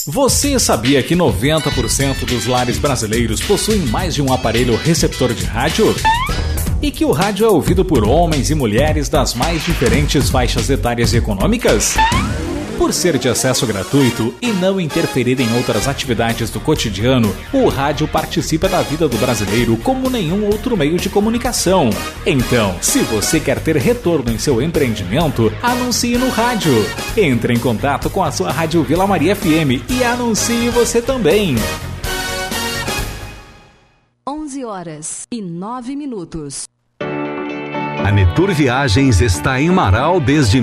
Você sabia que 90% dos lares brasileiros possuem mais de um aparelho receptor de rádio? E que o rádio é ouvido por homens e mulheres das mais diferentes faixas etárias e econômicas? Por ser de acesso gratuito e não interferir em outras atividades do cotidiano, o rádio participa da vida do brasileiro como nenhum outro meio de comunicação. Então, se você quer ter retorno em seu empreendimento, anuncie no rádio. Entre em contato com a sua Rádio Vila Maria FM e anuncie você também. 11h09. A Netur Viagens está em Marau desde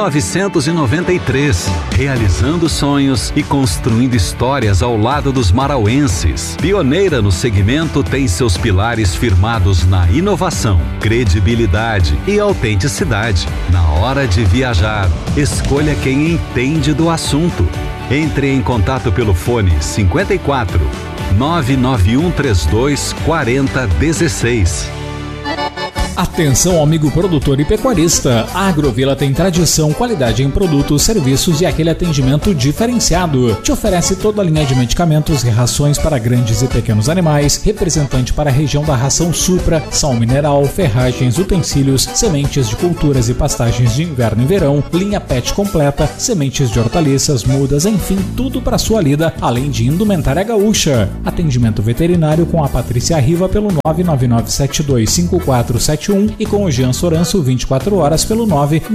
1993, realizando sonhos e construindo histórias ao lado dos marauenses. Pioneira no segmento, tem seus pilares firmados na inovação, credibilidade e autenticidade. Na hora de viajar, escolha quem entende do assunto. Entre em contato pelo fone 54 991 32 4016. Atenção, amigo produtor e pecuarista. A Agrovila tem tradição, qualidade em produtos, serviços e aquele atendimento diferenciado. Te oferece toda a linha de medicamentos e rações para grandes e pequenos animais, representante para a região da ração Supra, sal mineral, ferragens, utensílios, sementes de culturas e pastagens de inverno e verão, linha pet completa, sementes de hortaliças, mudas, enfim, tudo para sua lida, além de indumentária gaúcha. Atendimento veterinário com a Patrícia Riva pelo 999725471 e com o Jean Soranço 24 horas pelo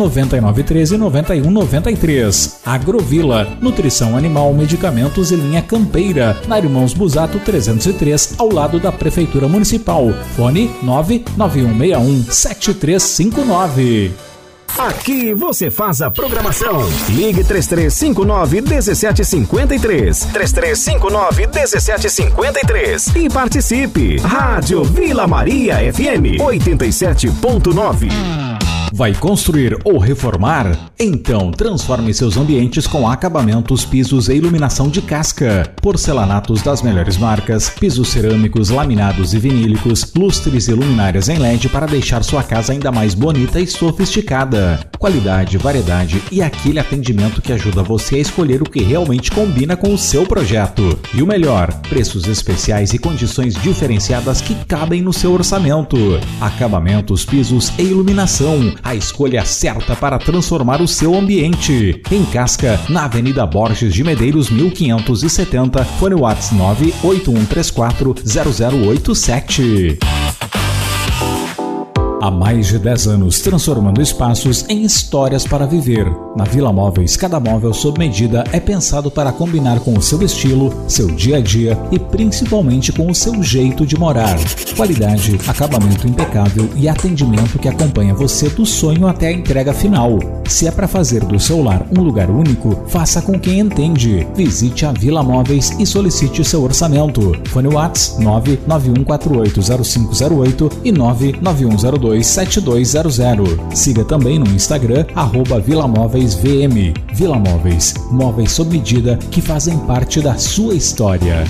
999139193. Agrovila, nutrição animal, medicamentos e linha campeira, na Irmãos Busato 303, ao lado da Prefeitura Municipal. Fone 991617359. Aqui você faz a programação. Ligue 3359-1753. 3359-1753. E participe. Rádio Vila Maria FM 87.9. Vai construir ou reformar? Então transforme seus ambientes com acabamentos, pisos e iluminação de casca. Porcelanatos das melhores marcas, pisos cerâmicos, laminados e vinílicos, lustres e luminárias em LED para deixar sua casa ainda mais bonita e sofisticada. Qualidade, variedade e aquele atendimento que ajuda você a escolher o que realmente combina com o seu projeto. E o melhor, preços especiais e condições diferenciadas que cabem no seu orçamento. Acabamentos, pisos e iluminação. A escolha certa para transformar o seu ambiente. Em Casca, na Avenida Borges de Medeiros 1570, fone WhatsApp 981340087. Há mais de 10 anos, transformando espaços em histórias para viver. Na Vila Móveis, cada móvel sob medida é pensado para combinar com o seu estilo, seu dia a dia e principalmente com o seu jeito de morar. Qualidade, acabamento impecável e atendimento que acompanha você do sonho até a entrega final. Se é para fazer do seu lar um lugar único, faça com quem entende. Visite a Vila Móveis e solicite seu orçamento. Fone WhatsApp 991480508 e 991027200. Siga também no Instagram @VilaMóveisVM. Vila Móveis, móveis sob medida que fazem parte da sua história.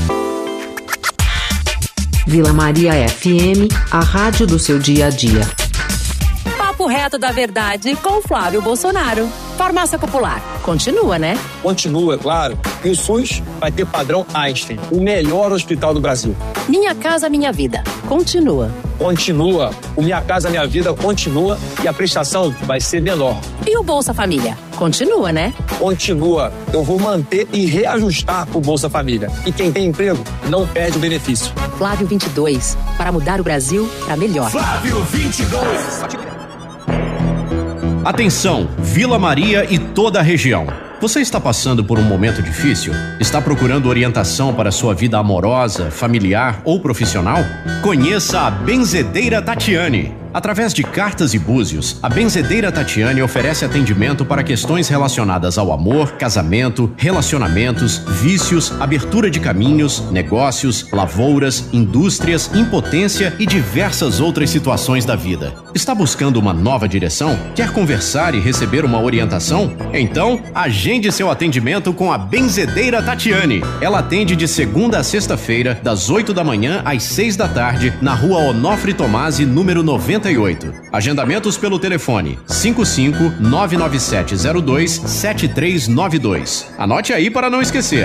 Vila Maria FM, a rádio do seu dia a dia. Papo reto da verdade com Flávio Bolsonaro. Farmácia Popular. Continua, né? Continua, claro. E o SUS vai ter padrão Einstein, o melhor hospital do Brasil. Minha Casa Minha Vida. Continua. Continua. O Minha Casa Minha Vida continua e a prestação vai ser menor. E o Bolsa Família? Continua, né? Continua. Eu vou manter e reajustar o Bolsa Família. E quem tem emprego não perde o benefício. Flávio 22. Para mudar o Brasil para melhor. Flávio 22. Atenção, Vila Maria e toda a região. Você está passando por um momento difícil? Está procurando orientação para sua vida amorosa, familiar ou profissional? Conheça a Benzedeira Tatiane. Através de cartas e búzios, a Benzedeira Tatiane oferece atendimento para questões relacionadas ao amor, casamento, relacionamentos, vícios, abertura de caminhos, negócios, lavouras, indústrias, impotência e diversas outras situações da vida. Está buscando uma nova direção? Quer conversar e receber uma orientação? Então, agende seu atendimento com a Benzedeira Tatiane. Ela atende de segunda a sexta-feira, das 8 da manhã às 6 da tarde, na rua Onofre Tomasi, número 90. 98. Agendamentos pelo telefone 55-99702-7392. Anote aí para não esquecer.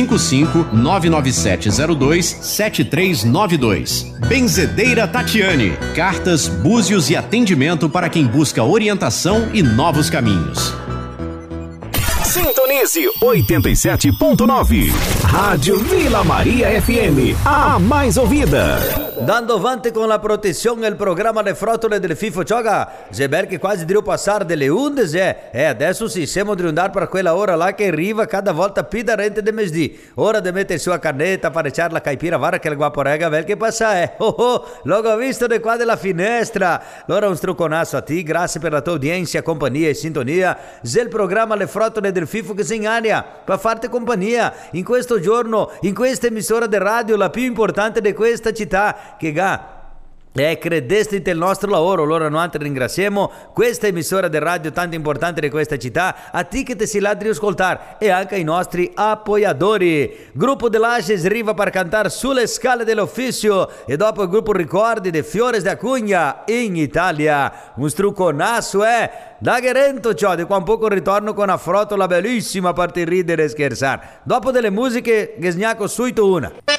55-99702-7392. Benzedeira Tatiane. Cartas, búzios e atendimento para quem busca orientação e novos caminhos. Sintonize 87.9. Rádio Vila María FM, a más ouvida. Dando avante con la protezione, il programma de frotole del FIFO gioca. Zeber che quasi devo passare delle 11, adesso sì, siamo di andare per quella ora là che arriva cada volta più da rente de mesdì. Ora di mettere su a cannetta, parecciare la caipira, vara che il guaporega, vel che passa, Logo ho visto di qua della finestra. Allora un strucconasso a ti, grazie per la tua udienza, compagnia e sintonia. C'è il programma Le Frotole del FIFO che si in aria per farti compagnia in questo giorno, in questa emissora di radio, la più importante di questa città, che credeste nel nostro lavoro. Allora noi ringraziamo questa emissora di radio tanto importante di questa città, a te che ti si ladri ascoltare e anche ai nostri appoggiatori. Gruppo dell'Ages arriva per cantare sulle scale dell'ufficio e dopo il gruppo Ricordi de Fiores de Acugna in Italia. Un strucconasso da Gerento ciò, di qua un poco ritorno con una frotola bellissima per ridere e scherzare. Dopo delle musiche che sgnacco subito una.